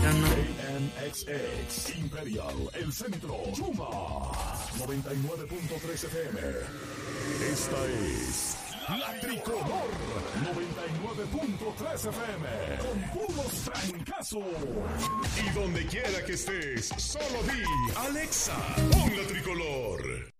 KNXX Imperial, el centro, Yuma 99.3 FM. Esta es La Tricolor 99.3 FM con puros trancazos. Y donde quiera que estés, solo di Alexa, pon La Tricolor.